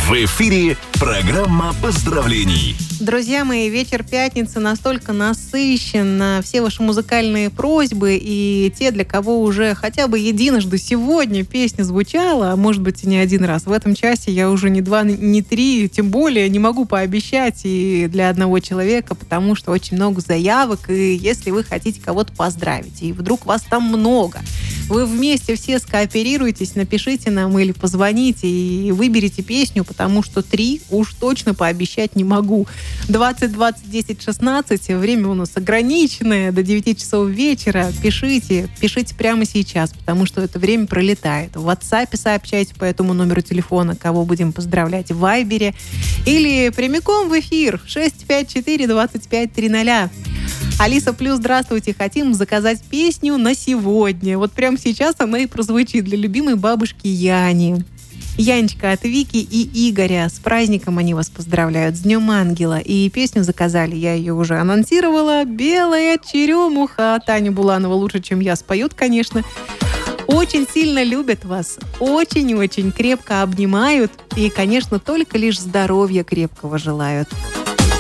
В эфире программа поздравлений. Друзья мои, вечер пятницы настолько насыщен на все ваши музыкальные просьбы, и те, для кого уже хотя бы единожды сегодня песня звучала, а может быть и не один раз. В этом часе я уже не два, не три, тем более не могу пообещать и для одного человека, потому что очень много заявок, и если вы хотите кого-то поздравить, и вдруг вас там много, вы вместе все скооперируетесь, напишите нам или позвоните и выберите песню, потому что 3 уж точно пообещать не могу. 20 20 10 16, время у нас ограниченное, до 9 часов вечера. Пишите прямо сейчас, потому что это время пролетает. В WhatsApp сообщайте по этому номеру телефона, кого будем поздравлять, в Вайбере, или прямиком в эфир 654 25 300. Алиса Плюс, здравствуйте. Хотим заказать песню на сегодня. Вот прямо сейчас она и прозвучит для любимой бабушки Яни. Янечка от Вики и Игоря. С праздником они вас поздравляют. С Днем Ангела. И песню заказали, я ее уже анонсировала. «Белая черемуха». Таня Буланова лучше, чем я, споет, конечно. Очень сильно любят вас. Очень-очень крепко обнимают. И, конечно, только лишь здоровья крепкого желают.